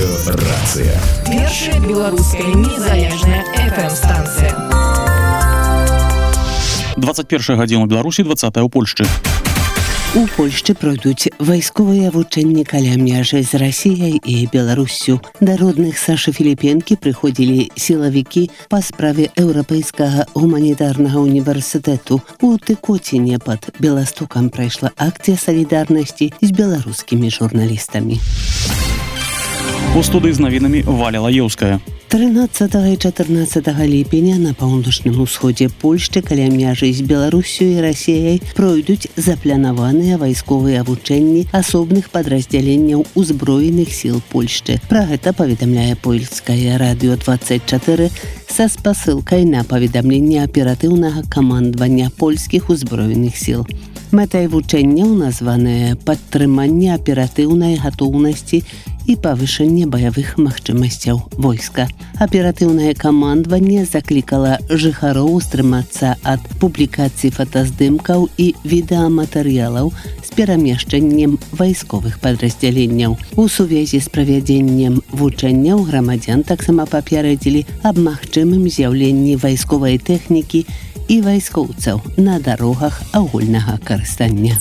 Радыёрацыя. Першая беларуская незалежная FM-станцыя. 21 гадзіна ў Беларусі, 20 ў Польшчы. У Польшчы пройдуць вайсковыя вучэнні каля мяжы з Расіяй і Беларуссю. Да родных Сашы Філіпенкі прыходзілі сілавікі па справе Еўрапейскага гуманітарнага універсітэту. У Тыкоціне пад Беластокам прайшла акцыя салідарнасці з беларускімі журналістамі. У студыі з навінамі Валя Лаеўская. 13 і 14 ліпеня на паўночным усходзе Польшчы каля мяжы з Беларуссю і Расіяй пройдуць запланаваныя вайсковыя вучэнні асобных падраздзяленняў узброеных сіл Польшчы. Пра гэта паведамляе польскае радыё 24 са спасылкай на паведамленне аператыўнага камандавання польскіх узброеных сіл. Мэтай вучэнняў названае падтрыманне аператыўнай гатоўнасці і павышэнне баявых магчымасцяў войска. Аператыўнае камандаванне заклікала жыхароў стрымацца ад публікацый фотаздымкаў і відэаматэрыялаў з перамешчэннем вайсковых падраздзяленняў. У сувязі з правядзеннем вучэнняў грамадзян таксама папярэдзілі аб магчымым з'яўленні вайсковай тэхнікі і вайскоўцаў на дарогах агульнага карыстання.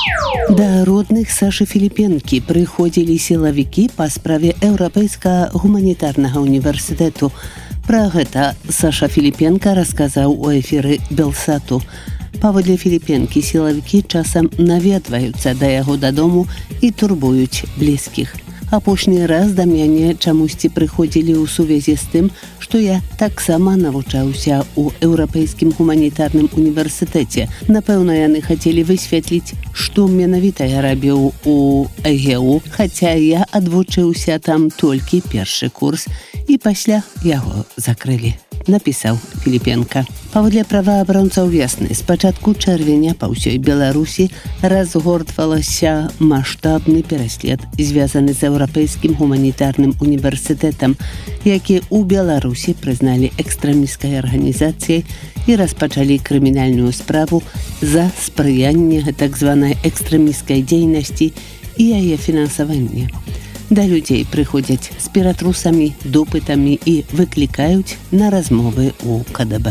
Да родных Сашы Філіпенкі прыходзілі сілавікі па справе Еўрапейскага гуманітарнага універсітэту. Пра гэта Саша Філіпенка расказаў у эфіры Белсату. Паводле Філіпенкі сілавікі часам наведваюцца да яго дадому і турбуюць блізкіх. Апошні раз да мяне чамусьці прыходзілі ў сувязі з тым, што я таксама навучаўся ў Еўрапейскім гуманітарным універсітэце. Напэўна, яны хацелі высветліць, што менавіта я рабіў у ЭГУ, хаця я адвучыўся там толькі першы курс, і пасля яго закрылі, напісаў Філіпенка. Паводле праваабаронцаў Весны, з пачатку чэрвеня па ўсёй Беларусі разгортвалася маштабны пераслед, звязаны з Еўрапейскім гуманітарным універсітэтам, які ў Беларусі прызналі экстрэмісцкай арганізацыяй і распачалі крымінальную справу за спрыянне так званай экстрэмісцкай дзейнасці і яе фінансаванне. Да людзей прыходзяць з ператрусамі, допытамі і выклікаюць на размовы ў КДБ.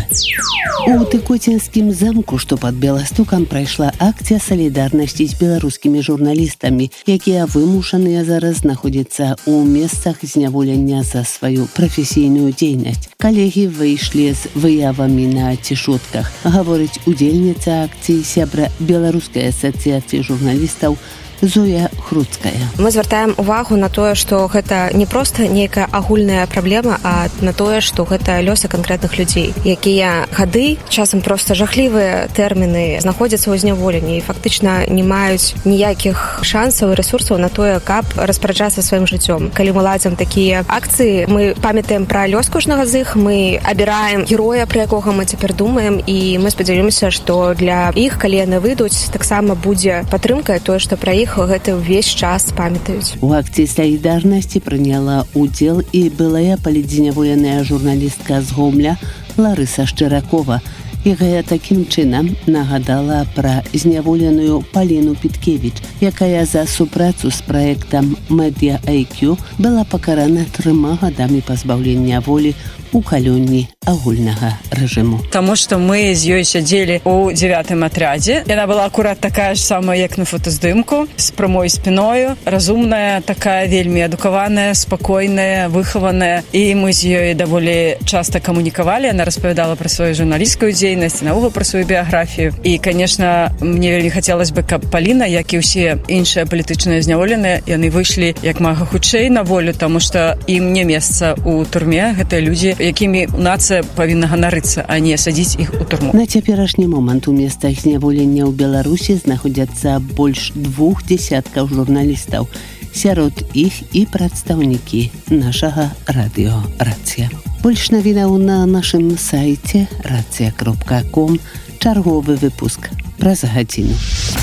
У Тыкоцінскім замку, што пад Беластокам, прайшла акцыя салідарнасці з беларускімі журналістамі, якія вымушаныя зараз знаходзяцца ў месцах зняволення за сваю прафесійную дзейнасць. Калегі выйшлі з выявамі на цішотках, гаворыць удзельніца акцыі, сябра Беларускай асацыяцыі журналістаў Зоя Хруцкая. Мы звяртаем увагу на тое, што гэта не проста нейкая агульная праблема, а на тое, што гэта лёсы канкрэтных людзей, якія гады, часам проста жахлівыя тэрміны, знаходзяцца ў зняволенні і фактычна не маюць ніякіх шансаў і рэсурсаў на тое, каб распараджацца сваім жыццём. Калі мы ладзім такія акцыі, мы памятаем пра лёс кожнага з іх, мы абіраем героя, пра якога мы цяпер думаем, і мы спадзяёмся, што для іх, калі яны выйдуць, таксама будзе падтрымка, тое, што пра іх гэты ўвесь час памятаюць. У акцыі салідарнасці прыняла ўдзел і былая палітзняволеная журналістка з Гомля Ларыса Шчыракова, якая такім чынам нагадала пра зняволеную Паліну Піткевіч, якая за супрацу з праектам Media IQ была пакарана 3 гадамі пазбаўлення волі у калонні агульнага рэжыму. Таму што мы з ёй сядзелі ў 9-м атрядзе. Яна была акурат такая ж самая, як на фотаздымку, з прамой спіною, разумная, такая вельмі адукаваная, спакойная, выхаваная. І мы з ёй даволі часта камунікавалі. Яна распавядала пра сваю журналісцкую дзейнасць, наогул пра сваю біяграфію. І, канешне, мне вельмі хацелася бы, каб Паліна, як і ўсе іншыя палітычныя зняволеныя, яны выйшлі як мага хутчэй на волю, таму што ім не месца ў турме. Гэтыя людзі, якімі нацыя павінна ганарыцца, а не садзіць іх у турму. На цяперашні момант у месцах зняволення ў Беларусі знаходзяцца больш 2 дзесяткаў журналістаў. Сярод іх і прадстаўнікі нашага радыё «Рацыя». Больш навінаў на нашым сайце racja.com. Чарговы выпуск праз гадзіну.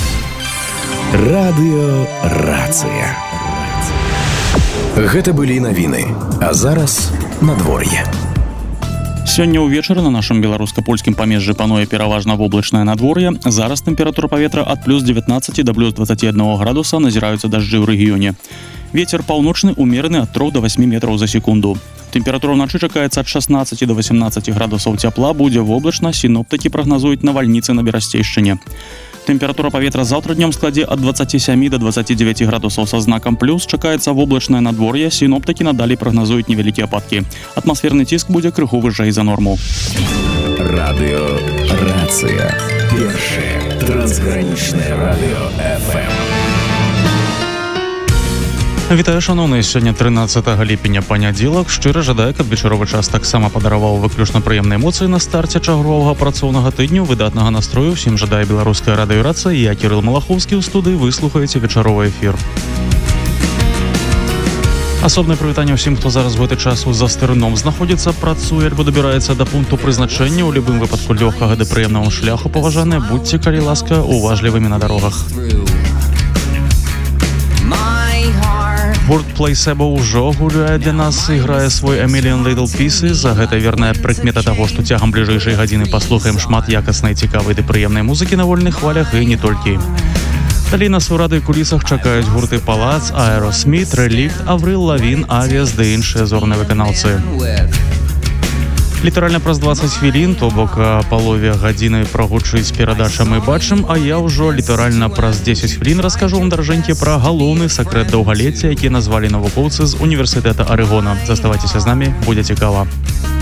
Радыё «Рацыя». Гэта былі навіны, а зараз надвор'е. Сёння ўвечары на нашым беларуска-польскім памежжы пануе пераважна воблачнае надвор'е. Зараз тэмпература паветра ад плюс 19 да плюс 21 градуса, назіраюцца дажджы ў рэгіёне. Ветер паўночны умераны ад 3 до 8 метраў за секунду. Тэмпература ўначы чакаецца ад 16 до 18 градусаў цяпла, будзе воблачна, сіноптыкі прагназуюць навальніцы на Берасцейшчыне. Тэмпература паветра заўтра днём складзе ад 27 до 29 градусаў са знакам плюс, чакаецца воблачнае надвор'е, сіноптыкі надалей прагназуюць невялікія ападкі. Атмасферны ціск будзе крыху вышэй за норму. Радыё Рацыя. Першае трансгранічнае радыё FM. Вітаю, шановныя, сёння 13 ліпеня панядзелак. Шчыра жадаю, каб вечаровы час таксама падараваў выключна прыемныя эмоцыі на старце чарговага працоўнага тыдню. Выдатнага настрою ўсім жадае беларуская радыёрацыя. Я Кірыл Малахоўскі ў студыі, вы слухаеце вечаровы эфір. Асобнае прывітанне ўсім, хто зараз гэты час за стырном знаходзіцца, працуе альбо дабіраецца да пункту прызначэння. У любым выпадку лёгкага ды прыемнага шляху, паважаныя, будьце, калі ласка, уважлівымі на дарогах. Гурт Placebo ўжо гуляе для нас і грае свой A Million Little Pieces. За гэта верная прыкмета таго, што цягам бліжэйшай гадзіны паслухаем шмат якаснай, цікавай ды прыемнай музыкі на вольных хвалях і не толькі. Далей нас у рады кулісах чакаюць гурты Палац, Aerosmith, Relict, Аврил Лавін, Авіас ды іншыя зорныя выканаўцы. Літаральна праз 20 хвілін, то бок палове гадзіны прагучыць перадача «Мы бачым», а я ўжо літаральна праз 10 хвілін раскажу вам, даражэнькі, пра галоўны сакрэт даўгалецця, які назвалі навукоўцы з універсітэта Арэгона. Заставайцеся з намі, будзе цікава.